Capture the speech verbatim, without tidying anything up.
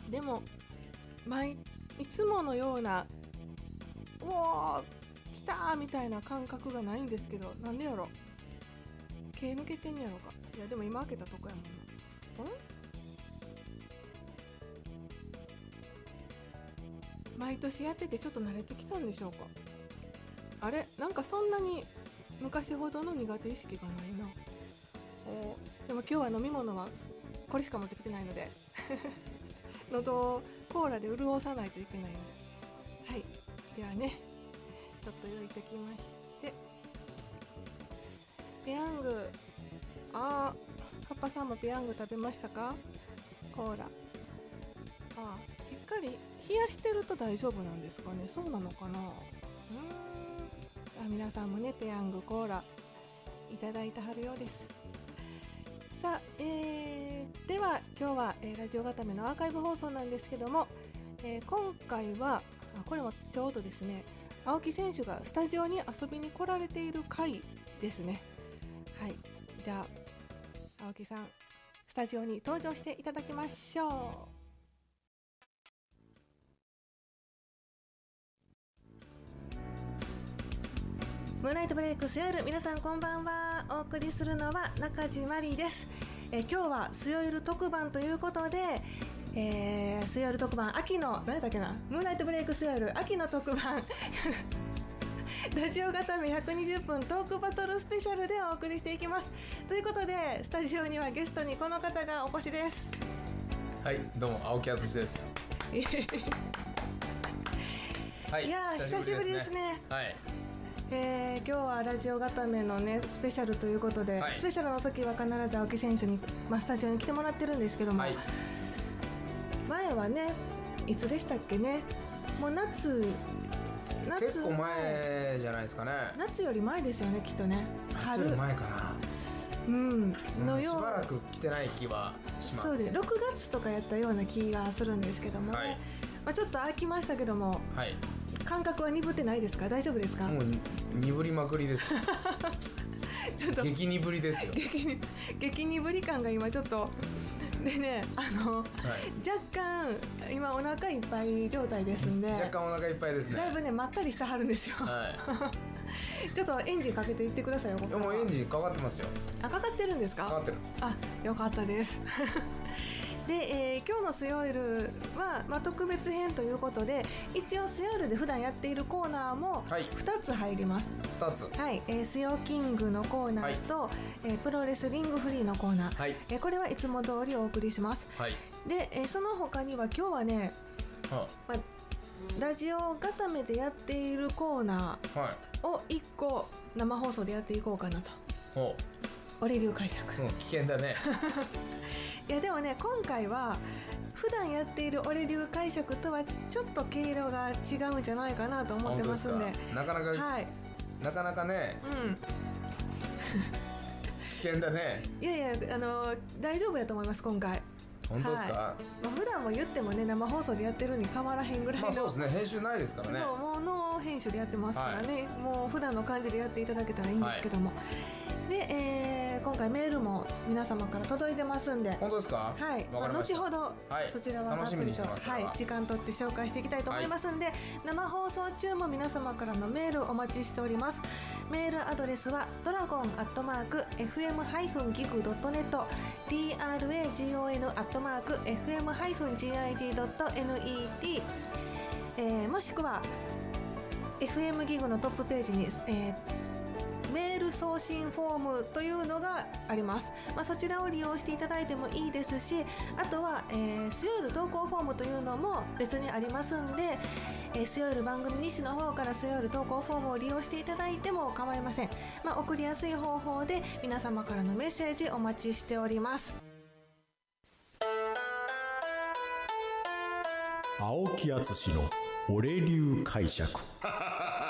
でも毎いつものようなおー来たーみたいな感覚がないんですけど、なんでやろ、毛抜けてんやろか。いやでも今開けたとこやもんな。ん毎年やっててちょっと慣れてきたんでしょうか。あれ、なんかそんなに昔ほどの苦手意識がないな。おでも今日は飲み物はこれしか持ってきてないので喉をコーラで潤さないといけないので、はい、ではねちょっと用意できまして、ペヤング、あーカッパさんもペヤング食べましたか。コーラ、あーしっかり冷やしてると大丈夫なんですかね。そうなのかな。うーん、あ、皆さんもねペヤングコーラいただいてはるようです。さあ、えー、では今日は、えー、ラジオ固めのアーカイブ放送なんですけども、えー、今回はあこれもちょうどですね、青木選手がスタジオに遊びに来られている回ですね。はい、じゃあ青木さんスタジオに登場していただきましょう。ムーンナイトブレイクスヨイル、皆さんこんばんは。お送りするのは中地まりです。え今日はスヨイル特番ということで、えー、スヨイル特番秋の何だっけな、ムーンナイトブレイクスヨイル秋の特番ラジオ固めひゃくにじゅっぷんトークバトルスペシャルでお送りしていきます。ということでスタジオにはゲストにこの方がお越しです。 はい、どうも青木敦ですはい、 いや久しぶりですね。はい、えー、今日はラジオ固めのねスペシャルということで、はい、スペシャルの時は必ず青木選手に、まあ、スタジオに来てもらってるんですけども、はい、前はねいつでしたっけね、もう夏夏結構前じゃないですかね。 夏より前ですよねきっとね。 夏より前かな。 うんのよう、 しばらく来てない気はします。 そうでろくがつとかやったような気がするんですけども、ね、はい、まあ、ちょっと飽きましたけども、はい、感覚は鈍ってないですか。大丈夫ですか。 もう鈍りまくりですちょっと激鈍りですよ。 激, 激鈍り感が今ちょっとでね、あの、はい、若干今お腹いっぱい状態ですんで、 若干お腹いっぱいですね。 だいぶねまったりしてはるんですよ、はい、ちょっとエンジンかけていってくださいよ。ここいやもうエンジンかかってますよ。 あ、かかってるんですか。 かかってます。 あ、よかったですで、えー、今日のスヨイルは、まあ、特別編ということで、一応スヨイルで普段やっているコーナーもふたつ入ります。 ふたつ、 はい、えー、スヨキングのコーナーと、はい、えー、プロレスリングフリーのコーナー、はい、えー、これはいつも通りお送りします、はい、で、えー、その他には今日はね、はあ、まあ、ラジオ固めでやっているコーナーをいっこ生放送でやっていこうかなと、はい、俺流解釈、 うん、危険だねいやでもね今回は普段やっている俺流解釈とはちょっと毛色が違うんじゃないかなと思ってますんで、 なかなか、はい、なかなかね、うん危険だね。 いやいや、あの大丈夫やと思います今回。 本当ですか。はい、 まあ、普段も言ってもね生放送でやってるに変わらへんぐらいの、まあ、 そうですね、編集ないですからね。 そうもうノー編集でやってますからね、はい、もう普段の感じでやっていただけたらいいんですけども、はい、で、えー、今回メールも皆様から届いてますんで。 本当ですか。 はい、まあ、後ほど、はい、そちらは楽しみにしてます。 はい、時間取って紹介していきたいと思いますんで、はい、生放送中も皆様からのメールお待ちしております。メールアドレスはドラゴンアットマーク エフエムハイフンギグドットネット ドラゴン アットマーク エフエムハイフンギグドットネット、えー、もしくは エフエム ギグのトップページに、えー、メール送信フォームというのがあります。まあ、そちらを利用していただいてもいいですし、あとは、えー、スヨイル投稿フォームというのも別にありますんで、えー、スヨイル番組西の方からスヨイル投稿フォームを利用していただいても構いません。まあ、送りやすい方法で皆様からのメッセージお待ちしております。 青木敦の俺流解釈